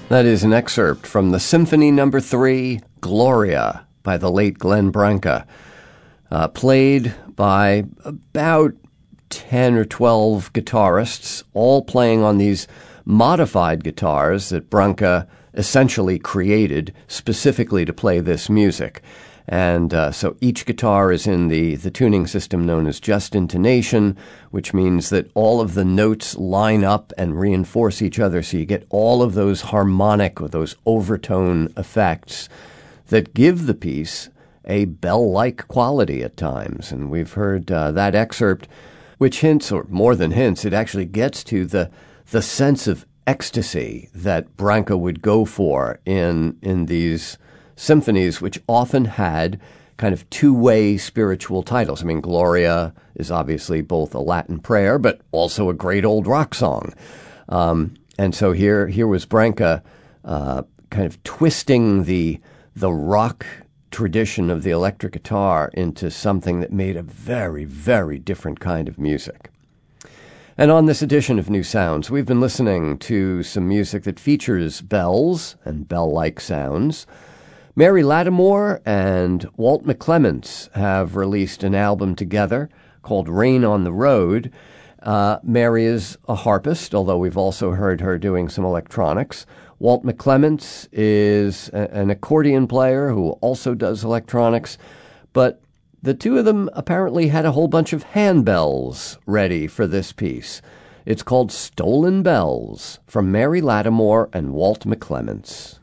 That is an excerpt from the Symphony Number 3, Gloria, by the late Glenn Branca, played by about 10 or 12 guitarists, all playing on these modified guitars that Branca essentially created specifically to play this music. And so each guitar is in the tuning system known as just intonation, which means that all of the notes line up and reinforce each other, so you get all of those harmonic or those overtone effects that give the piece a bell-like quality at times. And we've heard that excerpt, which hints, or more than hints, it actually gets to the sense of ecstasy that Branca would go for in these symphonies, which often had kind of two-way spiritual titles. I mean, Gloria is obviously both a Latin prayer, but also a great old rock song. And so here was Branca kind of twisting the rock tradition of the electric guitar into something that made a very, very different kind of music. And on this edition of New Sounds, we've been listening to some music that features bells and bell-like sounds. Mary Lattimore and Walt McClements have released an album together called Rain on the Road. Mary is a harpist, although we've also heard her doing some electronics. Walt McClements is an accordion player who also does electronics, but the two of them apparently had a whole bunch of handbells ready for this piece. It's called Stolen Bells from Mary Lattimore and Walt McClements.